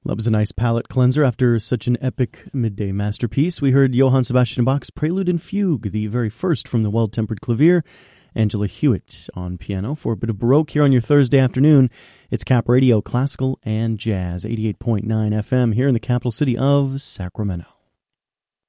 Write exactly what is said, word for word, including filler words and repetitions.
That was a nice palate cleanser after such an epic midday masterpiece. We heard Johann Sebastian Bach's Prelude and Fugue, the very first from the Well-Tempered Clavier. Angela Hewitt on piano for a bit of Baroque here on your Thursday afternoon. It's Cap Radio, classical and jazz, eighty-eight point nine F M here in the capital city of Sacramento.